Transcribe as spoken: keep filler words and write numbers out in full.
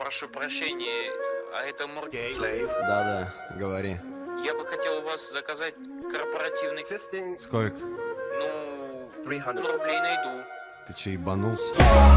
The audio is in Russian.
прошу прощения, а это Мургей? Да-да, говори. Я бы хотел у вас заказать корпоративный... Сколько? Ну, рублей найду. Ты че, ебанулся?